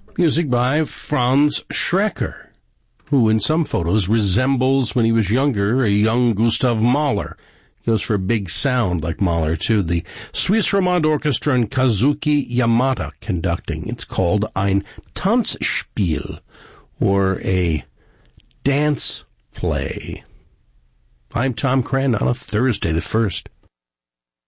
Music by Franz Schrecker, who in some photos resembles, when he was younger, a young Gustav Mahler. Goes for a big sound like Mahler, too. The Swiss Romand Orchestra and Kazuki Yamada conducting. It's called Ein Tanzspiel, or a dance play. I'm Tom Cran on a Thursday the 1st.